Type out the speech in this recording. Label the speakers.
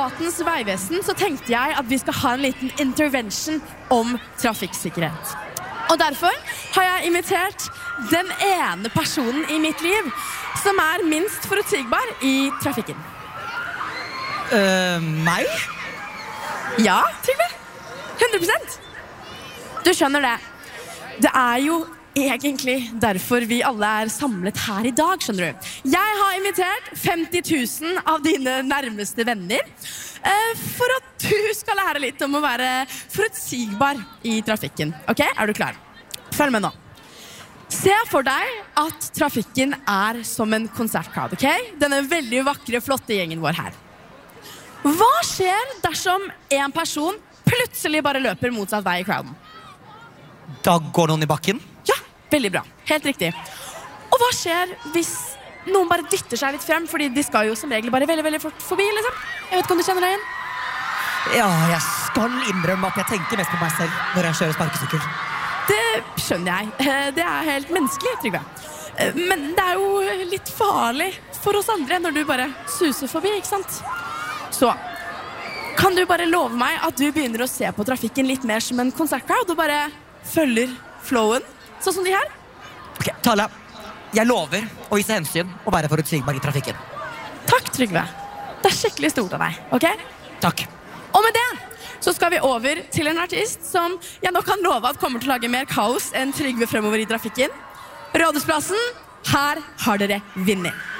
Speaker 1: Statens vegvesen så tenkte jeg at vi skal ha en liten intervention om trafikksikkerhet. Og derfor har jeg invitert den ene personen i mitt liv som minst forutsigbar i trafikken.
Speaker 2: Meg?
Speaker 1: Ja, Trygve. 100%. Du skjønner det. Det jo egentlig derfor vi alle samlet her i dag, skjønner du. Jeg har invitert 50 000 av dine nærmeste venner for at du skal lære litt om å være forutsigbar i trafikken. Ok, du klar? Følg med nå. Se for deg at trafikken som en konsertkrowd, ok? Denne veldig vakre, flotte gjengen vår her. Hva skjer dersom en person plutselig bare løper motsatt vei i crowden?
Speaker 2: Da går noen i bakken?
Speaker 1: Ja, veldig bra. Helt riktig. Og hva skjer hvis noen bare dytter seg litt frem, fordi de skal jo som regel bare veldig, veldig fort forbi, liksom? Jeg vet ikke om du kjenner deg igjen?
Speaker 2: Ja, jeg skal innrømme at jeg tenker mest på meg selv når jeg kjører sparkesykkel.
Speaker 1: Det skjønner jeg. Det helt menneskelig, Trygve. Men det jo litt farlig for oss andre når du bare suser forbi, ikke sant? Så, kan du bare love meg at du begynner å se på trafikken litt mer som en konsertcrowd og bare følger flowen, sånn som de her?
Speaker 2: Ok, Tala, jeg lover å vise hensyn og være forutsigbar i trafikken.
Speaker 1: Takk, Trygve. Det skikkelig stort av deg, ok?
Speaker 2: Takk.
Speaker 1: Og med det så skal vi over til en artist som jeg nok kan love at kommer til å lage mer kaos enn Trygve fremover i trafikken. Rådhusplassen, her har dere vinner.